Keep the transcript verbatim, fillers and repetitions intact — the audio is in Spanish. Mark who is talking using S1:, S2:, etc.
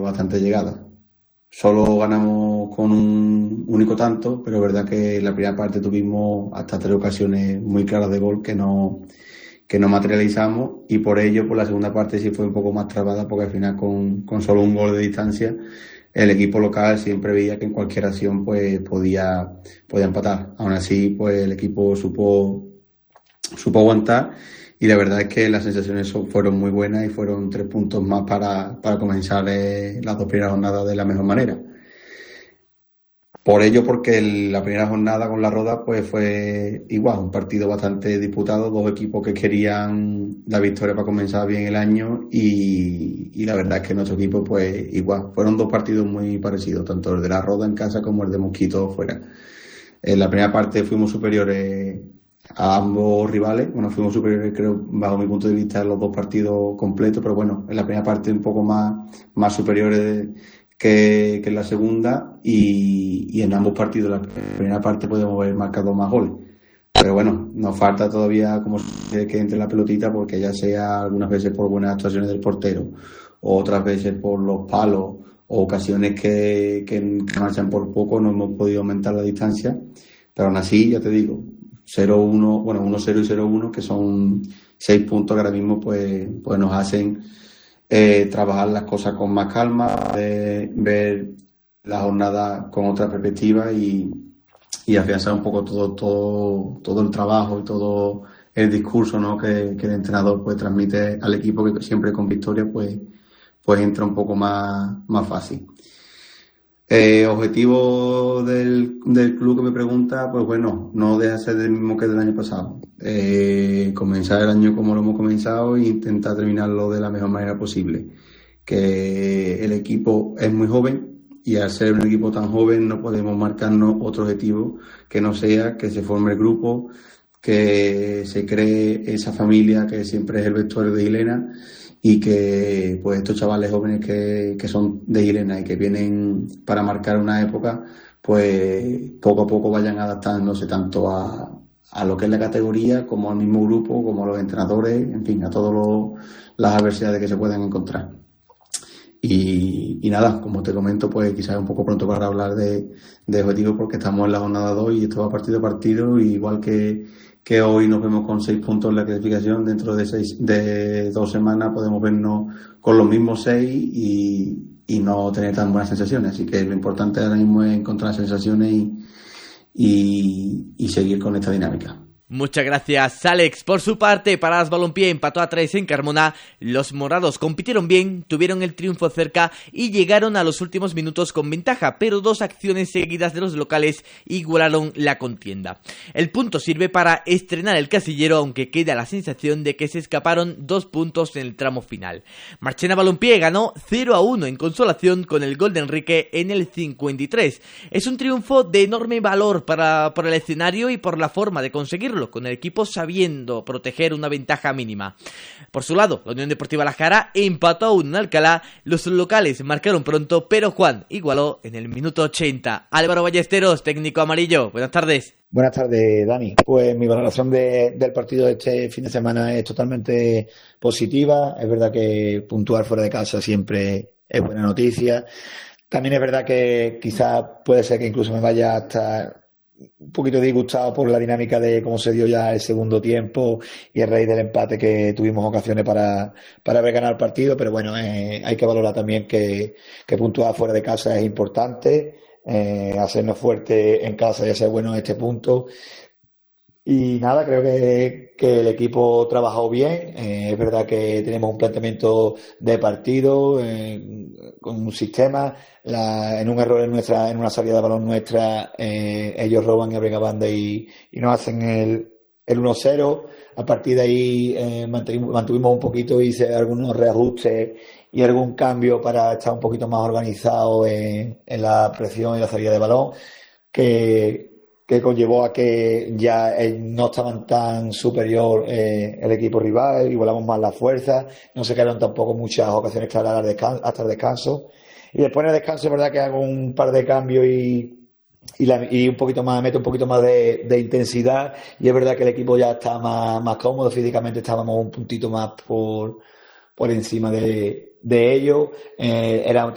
S1: bastante llegadas. Solo ganamos con un único tanto, pero es verdad que en la primera parte tuvimos hasta tres ocasiones muy claras de gol que no, que no materializamos, y por ello por la segunda parte sí fue un poco más trabada, porque al final con, con solo un gol de distancia el equipo local siempre veía que en cualquier acción pues podía, podía empatar. Aún así pues el equipo supo, supo aguantar, y la verdad es que las sensaciones fueron muy buenas y fueron tres puntos más para, para comenzar eh, las dos primeras jornadas de la mejor manera. Por ello, porque el, la primera jornada con la Roda pues fue igual, un partido bastante disputado, dos equipos que querían la victoria para comenzar bien el año, y, y la verdad es que nuestro equipo pues igual, fueron dos partidos muy parecidos, tanto el de la Roda en casa como el de Mosquito fuera. En la primera parte fuimos superiores a ambos rivales, bueno, fuimos superiores creo bajo mi punto de vista en los dos partidos completos, pero bueno, en la primera parte un poco más, más superiores que, que en la segunda, y, y en ambos partidos en la primera parte podemos haber marcado más goles, pero bueno, nos falta todavía como que entre la pelotita, porque ya sea algunas veces por buenas actuaciones del portero, o otras veces por los palos, o ocasiones que, que marchan por poco, no hemos podido aumentar la distancia, pero aún así, ya te digo, cero uno, bueno, uno cero y cero uno, que son seis puntos que ahora mismo pues, pues nos hacen eh, trabajar las cosas con más calma, eh, ver la jornada con otra perspectiva, y, y afianzar un poco todo, todo, todo el trabajo y todo el discurso, ¿no?, que, que el entrenador pues transmite al equipo, que siempre con victoria pues, pues entra un poco más, más fácil. Eh, objetivo del, del club que me pregunta, pues bueno, no deja de ser el mismo que del año pasado. Eh, comenzar el año como lo hemos comenzado e intentar terminarlo de la mejor manera posible. Que el equipo es muy joven, y al ser un equipo tan joven no podemos marcarnos otro objetivo que no sea que se forme el grupo, que se cree esa familia que siempre es el vestuario de Ilena, y que pues estos chavales jóvenes que, que son de Ilena y que vienen para marcar una época, pues poco a poco vayan adaptándose tanto a, a lo que es la categoría, como al mismo grupo, como a los entrenadores, en fin, a todas las adversidades que se puedan encontrar. Y, y nada, como te comento, pues quizás es un poco pronto para hablar de, de objetivos, porque estamos en la jornada dos y esto va partido a partido, y igual que, que hoy nos vemos con seis puntos en la clasificación, dentro de seis de dos semanas podemos vernos con los mismos seis y, y no tener tan buenas sensaciones. Así que lo importante ahora mismo es encontrar sensaciones y, y, y seguir con esta dinámica.
S2: Muchas gracias, Alex. Por su parte, Paradas Balompié empató a tres en Carmona. Los morados compitieron bien, tuvieron el triunfo cerca y llegaron a los últimos minutos con ventaja, pero dos acciones seguidas de los locales igualaron la contienda. El punto sirve para estrenar el casillero, aunque queda la sensación de que se escaparon dos puntos en el tramo final. Marchena Balompié ganó cero a uno en consolación con el gol de Enrique en el cincuenta y tres. Es un triunfo de enorme valor para, por el escenario y por la forma de conseguirlo, con el equipo sabiendo proteger una ventaja mínima. Por su lado, la Unión Deportiva La Jara empató a uno en Alcalá. Los locales marcaron pronto, pero Juan igualó en el minuto ochenta. Álvaro Ballesteros, técnico amarillo, buenas tardes.
S3: Buenas tardes, Dani. Pues mi valoración de, del partido de este fin de semana es totalmente positiva. Es verdad que puntuar fuera de casa siempre es buena noticia. También es verdad que quizás puede ser que incluso me vaya hasta un poquito disgustado por la dinámica de cómo se dio ya el segundo tiempo y el raíz del empate, que tuvimos ocasiones para, para haber ganado el partido, pero bueno, eh, hay que valorar también que, que puntuar fuera de casa es importante, eh, hacernos fuerte en casa y hacer bueno en este punto. Y nada, creo que, que el equipo trabajó bien. Eh, es verdad que tenemos un planteamiento de partido eh, con un sistema. La, en un error en nuestra, en una salida de balón nuestra, eh, ellos roban y abren a banda y, y nos hacen el, el uno cero. A partir de ahí eh, mantuvimos, mantuvimos un poquito, hice algunos reajustes y algún cambio para estar un poquito más organizado en, en la presión y la salida de balón, que que conllevó a que ya eh, no estaban tan superior eh, el equipo rival, igualamos más la fuerza, no se quedaron tampoco muchas ocasiones claras hasta el descanso. Y después en el descanso es verdad que hago un par de cambios y, y, la, y un poquito más, meto un poquito más de, de intensidad, y es verdad que el equipo ya está más, más cómodo, físicamente estábamos un puntito más por, por encima de, de ellos. Eh, era